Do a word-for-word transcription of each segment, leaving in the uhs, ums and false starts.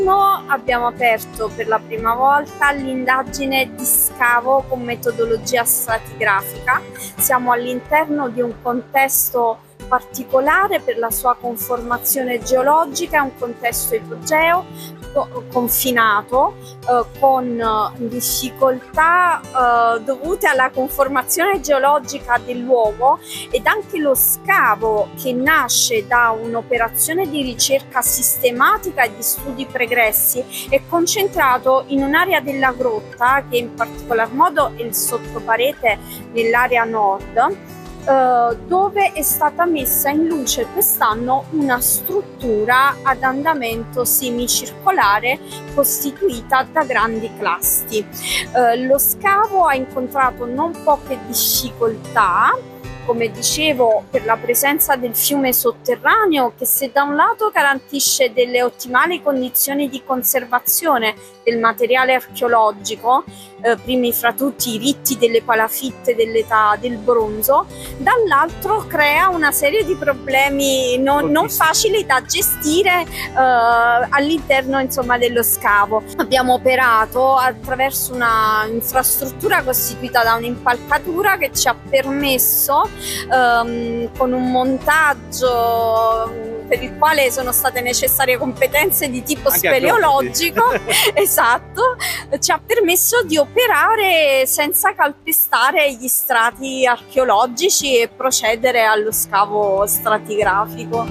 Abbiamo aperto per la prima volta l'indagine di scavo con metodologia stratigrafica. Siamo all'interno di un contesto particolare per la sua conformazione geologica, è un contesto ipogeo, confinato, eh, con difficoltà eh, dovute alla conformazione geologica del luogo, ed anche lo scavo, che nasce da un'operazione di ricerca sistematica e di studi pregressi, è concentrato in un'area della grotta, che in particolar modo è il sottoparete nell'area nord, Uh, dove è stata messa in luce quest'anno una struttura ad andamento semicircolare costituita da grandi clasti. Uh, lo scavo ha incontrato non poche difficoltà, come dicevo, per la presenza del fiume sotterraneo, che se da un lato garantisce delle ottimali condizioni di conservazione del materiale archeologico, eh, primi fra tutti i ritti delle palafitte dell'età del bronzo, dall'altro crea una serie di problemi non, non facili da gestire eh, all'interno, insomma, dello scavo. Abbiamo operato attraverso una infrastruttura costituita da un'impalcatura che ci ha permesso, ehm, con un montaggio per il quale sono state necessarie competenze di tipo anche speleologico, esatto, ci ha permesso di operare senza calpestare gli strati archeologici e procedere allo scavo stratigrafico.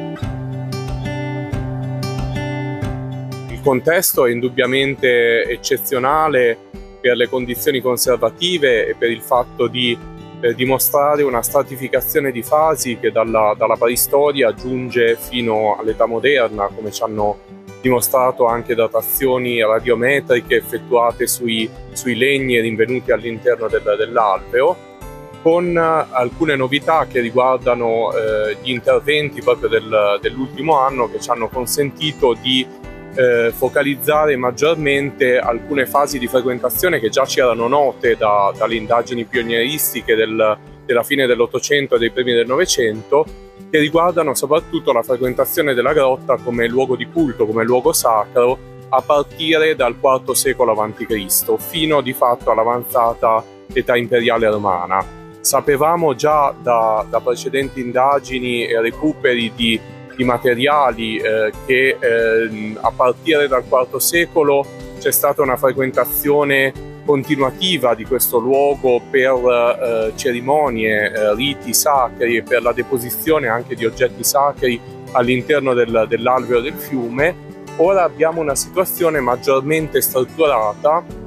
Il contesto è indubbiamente eccezionale per le condizioni conservative e per il fatto di Eh, dimostrare una stratificazione di fasi che dalla, dalla preistoria giunge fino all'età moderna, come ci hanno dimostrato anche datazioni radiometriche effettuate sui, sui legni rinvenuti all'interno del, dell'alveo, con alcune novità che riguardano eh, gli interventi proprio del, dell'ultimo anno, che ci hanno consentito di Eh, focalizzare maggiormente alcune fasi di frequentazione che già ci erano note da, dalle indagini pionieristiche del, della fine dell'Ottocento e dei primi del Novecento, che riguardano soprattutto la frequentazione della grotta come luogo di culto, come luogo sacro, a partire dal quarto secolo avanti Cristo fino di fatto all'avanzata età imperiale romana. Sapevamo già da, da precedenti indagini e recuperi di di materiali eh, che eh, a partire dal quarto secolo c'è stata una frequentazione continuativa di questo luogo per eh, cerimonie, eh, riti sacri e per la deposizione anche di oggetti sacri all'interno del, dell'alveo del fiume. Ora abbiamo una situazione maggiormente strutturata